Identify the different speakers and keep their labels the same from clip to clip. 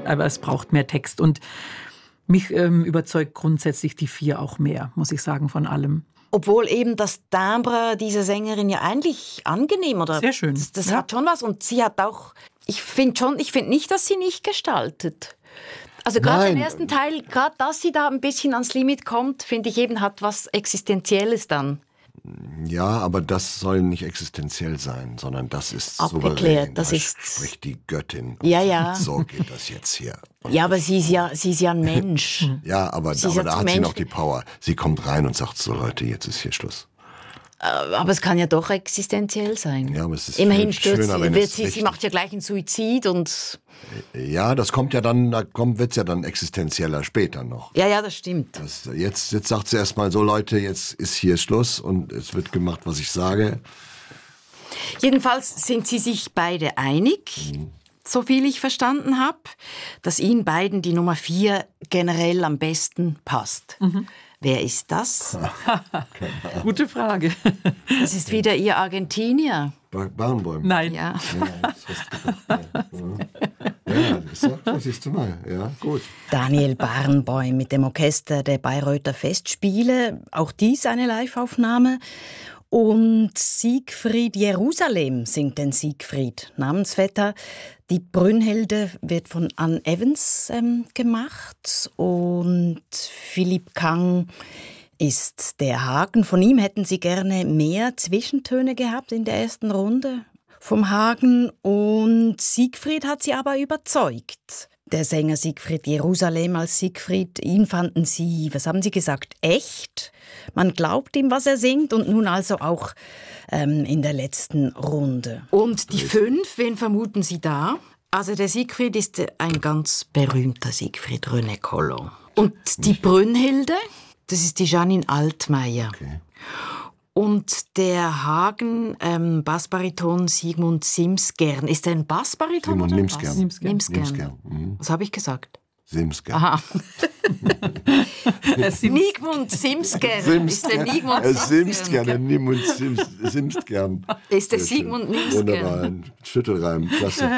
Speaker 1: aber es braucht mehr Text. Und mich überzeugt grundsätzlich die 4 auch mehr, muss ich sagen, von allem.
Speaker 2: Obwohl eben das Timbre dieser Sängerin ja eigentlich angenehm oder
Speaker 1: sehr schön.
Speaker 2: Das hat schon was und sie hat auch. Ich finde nicht, dass sie nicht gestaltet. Also gerade im ersten Teil, gerade dass sie da ein bisschen ans Limit kommt, finde ich eben hat was Existenzielles dann.
Speaker 3: Ja, aber das soll nicht existenziell sein, sondern das ist
Speaker 2: abgeklärt.
Speaker 3: Souverän.
Speaker 2: Das
Speaker 3: spricht die Göttin.
Speaker 2: Ja.
Speaker 3: So geht das jetzt hier.
Speaker 2: Ja, aber sie ist ja ein Mensch.
Speaker 3: Ja, aber da hat sie noch die Power. Sie kommt rein und sagt so, Leute, jetzt ist hier Schluss.
Speaker 2: Aber es kann ja doch existenziell sein.
Speaker 3: Ja, aber es ist
Speaker 2: immerhin
Speaker 3: schöner,
Speaker 2: sie macht ja gleich einen Suizid und.
Speaker 3: Ja, das kommt ja dann, wird's ja dann existenzieller später noch.
Speaker 2: Ja, das stimmt.
Speaker 3: Jetzt sagt sie erstmal so, Leute, jetzt ist hier Schluss und es wird gemacht, was ich sage.
Speaker 2: Jedenfalls sind sie sich beide einig, so viel ich verstanden habe, dass ihnen beiden die Nummer 4 generell am besten passt. Wer ist das?
Speaker 1: Gute Frage.
Speaker 2: Das ist wieder Ihr Argentinier.
Speaker 3: Barenboim.
Speaker 1: Nein.
Speaker 2: Ja.
Speaker 3: Das siehst du mal. Ja, gut.
Speaker 2: Daniel Barenboim mit dem Orchester der Bayreuther Festspiele. Auch dies eine Liveaufnahme. Und Siegfried Jerusalem singt den Siegfried, Namensvetter. Die Brünnhilde wird von Anne Evans gemacht und Philipp Kang ist der Hagen. Von ihm hätten Sie gerne mehr Zwischentöne gehabt in der ersten Runde vom Hagen und Siegfried hat Sie aber überzeugt. Der Sänger Siegfried Jerusalem als Siegfried, ihn fanden Sie, was haben Sie gesagt, echt? Man glaubt ihm, was er singt und nun also auch in der letzten Runde. Und die 5, wen vermuten Sie da? Also der Siegfried ist ein ganz berühmter Siegfried, René Collomb. Und die Brünnhilde, das ist die Janine Altmaier. Okay. Und der Hagen, Bassbariton Sigmund Simsgern. Ist er ein Bassbariton oder ein Bass? Nimsgern. Was habe ich gesagt?
Speaker 3: Simsgern.
Speaker 2: Aha. Nigmund Simsgern. Ist der Nigmund
Speaker 3: Simsgern? Simsgern.
Speaker 2: Ist der Sigmund Nimsgern.
Speaker 3: Wunderbar, ein Schüttelreim, klasse.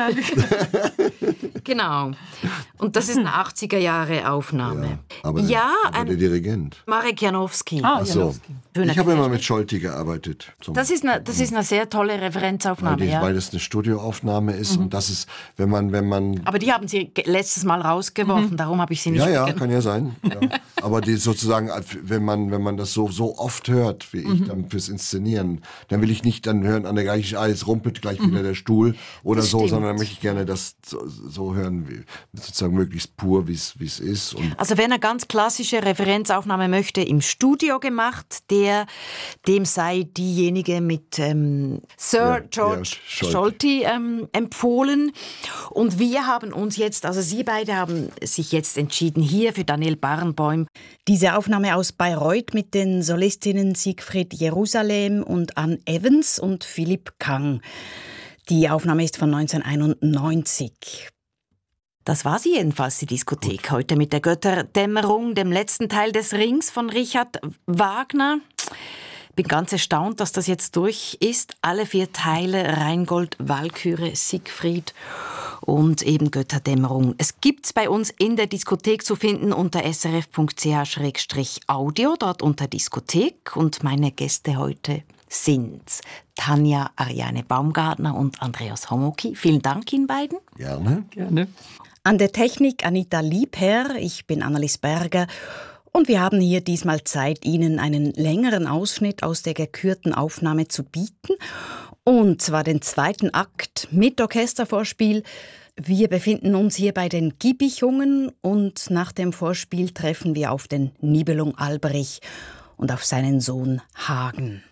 Speaker 2: Genau. Und das ist eine 80er-Jahre-Aufnahme.
Speaker 3: Ja, aber der Dirigent.
Speaker 2: Marek Janowski.
Speaker 3: Ach so. Ich habe immer mit Scholti gearbeitet.
Speaker 2: Das ist eine sehr tolle Referenzaufnahme.
Speaker 3: Weil das eine Studioaufnahme ist und das ist, wenn man...
Speaker 2: Aber die haben Sie letztes Mal rausgeworfen, darum habe ich sie nicht
Speaker 3: Ja, kann ja sein. Ja. Aber die sozusagen, wenn man das so oft hört, wie ich dann fürs Inszenieren, dann will ich nicht dann hören, an der gleichen es rumpelt gleich wieder der Stuhl oder das so, stimmt. Sondern dann möchte ich gerne das so hören, sozusagen möglichst pur, wie es ist. Und
Speaker 2: also wenn er ganz klassische Referenzaufnahme möchte, im Studio gemacht, dem sei diejenige mit Sir George Scholti empfohlen. Und wir haben uns jetzt, also Sie beide haben sich jetzt entschieden, hier für Daniel Barenboim. Diese Aufnahme aus Bayreuth mit den Solistinnen Siegfried Jerusalem und Anne Evans und Philipp Kang. Die Aufnahme ist von 1991. Das war sie jedenfalls, die Diskothek. Heute mit der Götterdämmerung, dem letzten Teil des Rings von Richard Wagner. Bin ganz erstaunt, dass das jetzt durch ist. Alle 4 Teile, Rheingold, Walküre, Siegfried und eben Götterdämmerung. Es gibt's bei uns in der Diskothek zu finden unter srf.ch/audio, dort unter Diskothek. Und meine Gäste heute sind Tanja Ariane Baumgartner und Andreas Homoki. Vielen Dank Ihnen beiden.
Speaker 3: Gerne.
Speaker 2: An der Technik Anita Liebherr, ich bin Annelies Berger. Und wir haben hier diesmal Zeit, Ihnen einen längeren Ausschnitt aus der gekürten Aufnahme zu bieten. Und zwar den 2. Akt mit Orchestervorspiel. Wir befinden uns hier bei den Giebichungen und nach dem Vorspiel treffen wir auf den Nibelung Alberich und auf seinen Sohn Hagen.